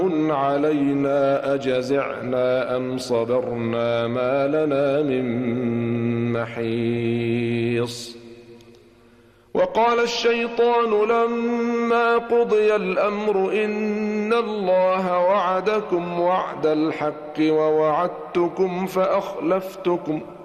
علينا أجزعنا أم صبرنا ما لنا من محيص. وقال الشيطان لما قضي الأمر إن الله وعدكم وعد الحق ووعدتكم فأخلفتكم